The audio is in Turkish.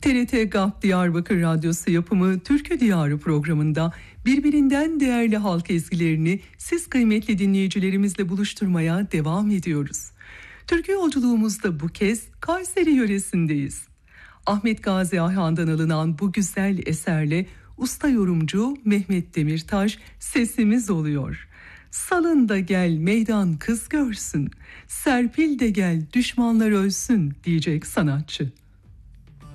TRT GAP Diyarbakır Radyosu yapımı Türkü Diyarı programında birbirinden değerli halk ezgilerini siz kıymetli dinleyicilerimizle buluşturmaya devam ediyoruz. Türkü yolculuğumuzda bu kez Kayseri yöresindeyiz. Ahmet Gazi Ayhan'dan alınan bu güzel eserle usta yorumcu Mehmet Demirtaş sesimiz oluyor. Salın da gel meydan kız görsün, serpil de gel düşmanlar ölsün diyecek sanatçı.